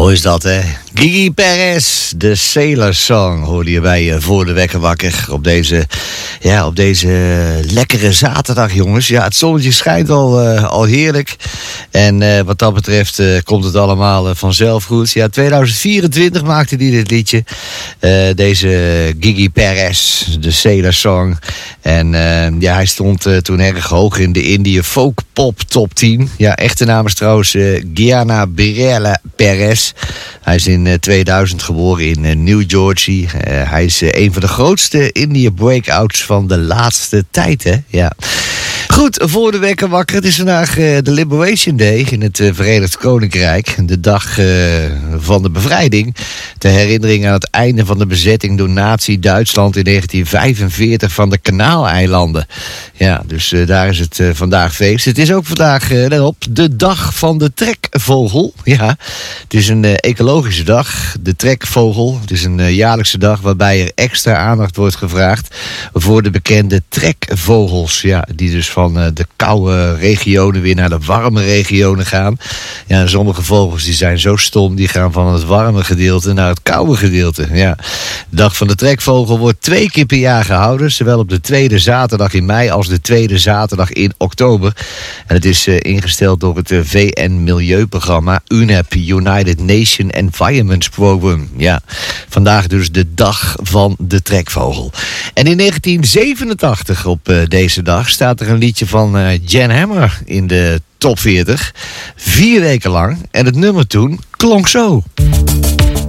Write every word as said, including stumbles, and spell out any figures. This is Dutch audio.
Mooi is dat, hè? Gigi Perez, de Sailor Song, hoorde je bij uh, Voor de Wekker Wakker. Op deze, ja, op deze lekkere zaterdag, jongens. Ja, het zonnetje schijnt al, uh, al heerlijk. En uh, wat dat betreft uh, komt het allemaal uh, vanzelf goed. Ja, tweeduizend vierentwintig maakte hij dit liedje. Uh, deze Gigi Perez, de Sailor Song. En uh, ja, hij stond uh, toen erg hoog in de Indie Folk Pop Top tien. Ja, echte naam is trouwens uh, Gianna Birella Perez. Hij is in uh, tweeduizend geboren in uh, New Jersey. Uh, hij is uh, een van de grootste Indie breakouts van de laatste tijd, hè? Ja. Goed, voor de wekker wakker. Het is vandaag uh, de Liberation Day in het uh, Verenigd Koninkrijk. De dag uh, van de bevrijding. Ter herinnering aan het einde van de bezetting door Nazi-Duitsland in negentien vijfenveertig van de Kanaaleilanden. Ja, dus uh, daar is het uh, vandaag feest. Het is ook vandaag, uh, let op, de dag van de trekvogel. Ja, het is een uh, ecologische dag, de trekvogel. Het is een uh, jaarlijkse dag waarbij er extra aandacht wordt gevraagd voor de bekende trekvogels. Ja, die dus van uh, de koude regionen weer naar de warme regionen gaan. Ja, sommige vogels die zijn zo stom, die gaan van het warme gedeelte naar het koude gedeelte. Ja. De dag van de trekvogel wordt twee keer per jaar gehouden, zowel op de tweede zaterdag in mei als de tweede zaterdag in oktober. En het is uh, ingesteld door het uh, V N-milieuprogramma U N E P, United Nations Environment Program. Ja, vandaag dus de dag van de trekvogel. En in negentien zevenentachtig op uh, deze dag staat er een liedje van uh, Jan Hammer in de top veertig. Vier weken lang. En het nummer toen klonk zo.